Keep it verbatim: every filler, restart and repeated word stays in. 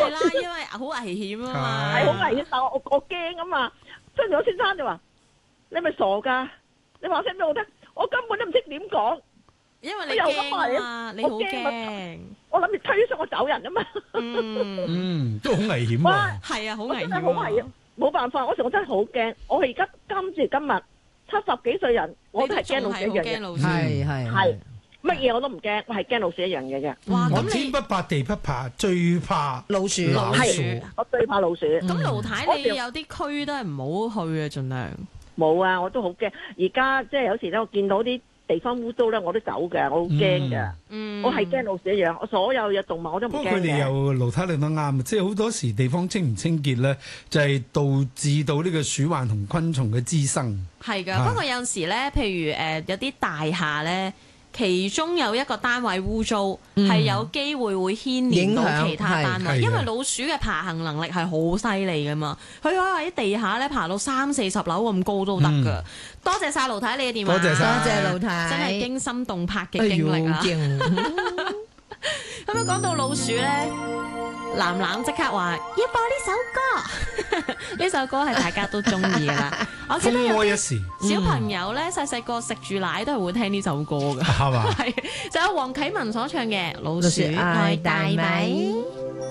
係啦，因為好危險啊嘛。 係好危險，但係我我驚啊嘛。跟住我先生就話：你咪傻㗎！你話聲俾我聽，我根本都唔識點講。 因為你驚啊嘛，你好驚。 我諗住推出我走人啊嘛。 嗯嗯，都好危險喎。 係啊，好危險。 真係好危險，冇辦法。嗰時我真係好驚。我而家今時今日七十幾歲人，我都係驚老鼠一樣嘅。 係係係乜嘢我都唔驚，我係驚老鼠一樣嘅啫。 哇！ 我咁你天不怕地不怕，最怕老鼠， 老鼠。 我最怕老鼠。 咁盧太，你有啲區都係唔好去啊，盡量。 冇啊，我都好驚。而家即係有時咧，我見到啲地方污糟咧，我都走嘅，我好驚嘅。 嗯， 我係驚老鼠一樣，我所有嘅動物我都唔驚嘅。 不過佢哋又盧太你得啱，即係好多時地方清唔清潔咧，就係導致到呢個鼠患同昆蟲嘅滋生。 係㗎，不過有陣時咧，譬如誒有啲大廈咧，其中有一個單位污糟，係有機會會牽連到其他單位，因為老鼠嘅爬行能力係好犀利㗎嘛，佢可以喺地下咧爬到三四十樓咁高都得㗎。多謝晒盧太你嘅電話， 多謝晒， 多謝盧太， 真係驚心動魄嘅經歷啊！咁樣講到老鼠咧，藍藍即刻話要播呢首歌，呢首歌係大家都中意噶啦。我記得有啲小朋友咧，細細個食住奶都係會聽呢首歌噶， 係嘛？ 係就有黃啟文所唱嘅《老鼠愛大米》。